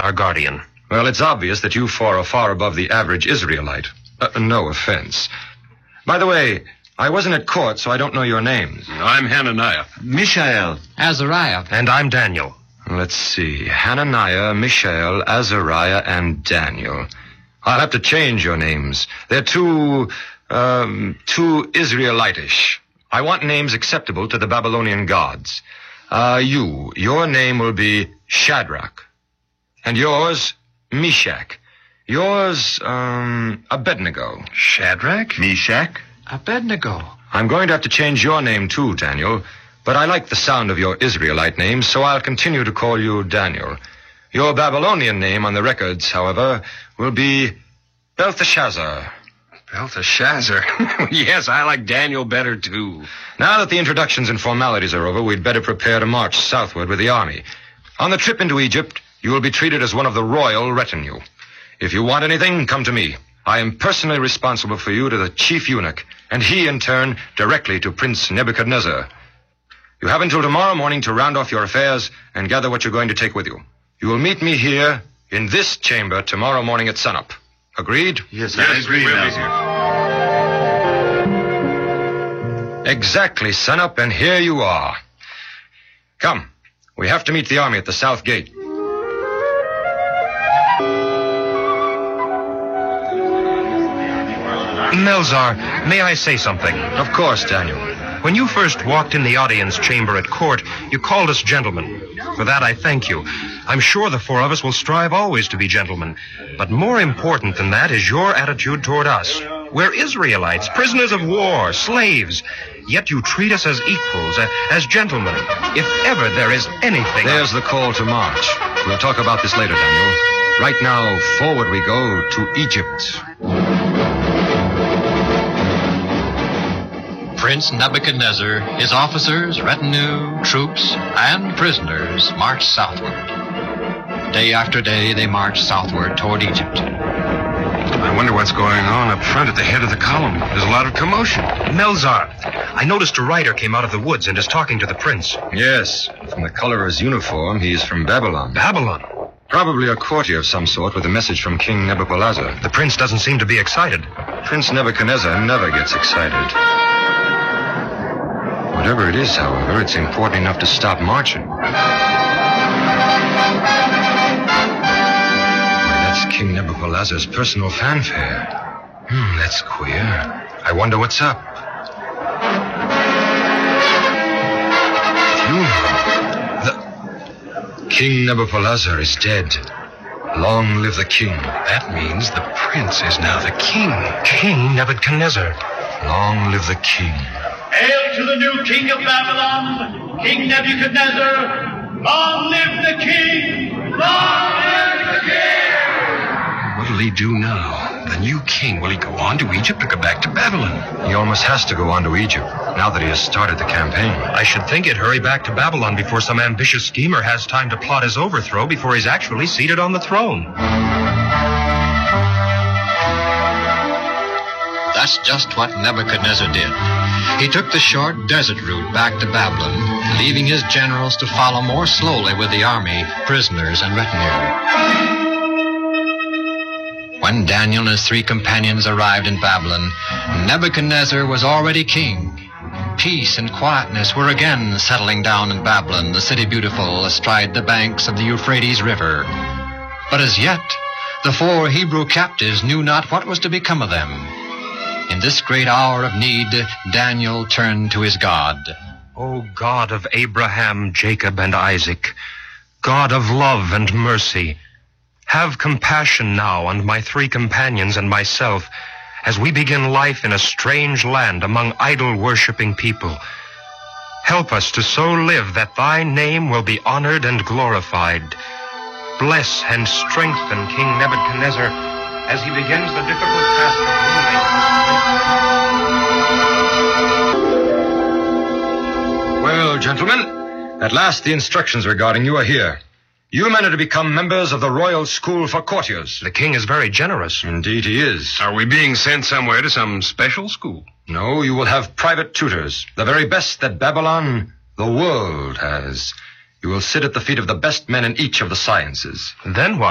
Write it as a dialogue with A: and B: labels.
A: our guardian.
B: Well, it's obvious that you four are far above the average Israelite. No offense. By the way, I wasn't at court, so I don't know your names.
C: I'm Hananiah.
D: Mishael.
E: Azariah.
A: And I'm Daniel.
B: Let's see. Hananiah, Mishael, Azariah, and Daniel. I'll have to change your names. They're too Israelitish. I want names acceptable to the Babylonian gods. Your name will be Shadrach. And yours, Meshach. Yours, Abednego.
C: Shadrach?
D: Meshach.
E: Abednego.
B: I'm going to have to change your name too, Daniel. But I like the sound of your Israelite name, so I'll continue to call you Daniel. Your Babylonian name on the records, however, will be Belteshazzar.
C: Belteshazzar? Yes, I like Daniel better, too.
B: Now that the introductions and formalities are over, we'd better prepare to march southward with the army. On the trip into Egypt, you will be treated as one of the royal retinue. If you want anything, come to me. I am personally responsible for you to the chief eunuch, and he, in turn, directly to Prince Nebuchadnezzar. You have until tomorrow morning to round off your affairs and gather what you're going to take with you. You will meet me here in this chamber tomorrow morning at sunup. Agreed?
D: Yes, I agree.
C: We'll be here.
B: Exactly, sunup, and here you are. Come, we have to meet the army at the south gate.
A: Melzar, may I say something?
B: Of course, Daniel.
A: When you first walked in the audience chamber at court, you called us gentlemen. For that, I thank you. I'm sure the four of us will strive always to be gentlemen. But more important than that is your attitude toward us. We're Israelites, prisoners of war, slaves. Yet you treat us as equals, as gentlemen. If ever there is anything...
B: There's the call to march. We'll talk about this later, Daniel. Right now, forward we go to Egypt.
E: Prince Nebuchadnezzar, his officers, retinue, troops, and prisoners marched southward. Day after day, they marched southward toward Egypt.
C: I wonder what's going on up front at the head of the column. There's a lot of commotion.
A: Melzar, I noticed a rider came out of the woods and is talking to the prince.
B: Yes, from the color of his uniform, he's from Babylon.
A: Babylon?
B: Probably a courtier of some sort with a message from King Nebuchadnezzar.
A: The prince doesn't seem to be excited.
B: Prince Nebuchadnezzar never gets excited. Whatever it is, however, it's important enough to stop marching. Why, that's King Nebuchadnezzar's personal fanfare. That's queer. I wonder what's up. King Nebuchadnezzar is dead. Long live the king.
C: That means the prince is now the king.
A: King Nebuchadnezzar.
B: Long live the king.
F: Hail to the new king of Babylon, King Nebuchadnezzar. Long live the king! Long live the king!
C: What'll he do now? The new king, will he go on to Egypt or go back to Babylon?
B: He almost has to go on to Egypt, now that he has started the campaign.
A: I should think he'd hurry back to Babylon before some ambitious schemer has time to plot his overthrow before he's actually seated on the throne.
E: That's just what Nebuchadnezzar did. He took the short desert route back to Babylon, leaving his generals to follow more slowly with the army, prisoners, and retinue. When Daniel and his three companions arrived in Babylon, Nebuchadnezzar was already king. Peace and quietness were again settling down in Babylon, the city beautiful, astride the banks of the Euphrates River. But as yet, the four Hebrew captives knew not what was to become of them. In this great hour of need, Daniel turned to his God.
A: O God of Abraham, Jacob, and Isaac, God of love and mercy, have compassion now on my three companions and myself as we begin life in a strange land among idol-worshipping people. Help us to so live that thy name will be honored and glorified. Bless and strengthen King Nebuchadnezzar as he begins the difficult task of ruling.
B: Well, gentlemen, at last the instructions regarding you are here. You men are to become members of the Royal School for Courtiers.
A: The king is very generous.
B: Indeed he is.
C: Are we being sent somewhere to some special school?
B: No, you will have private tutors, the very best that Babylon, the world, has. You will sit at the feet of the best men in each of the sciences.
A: Then what?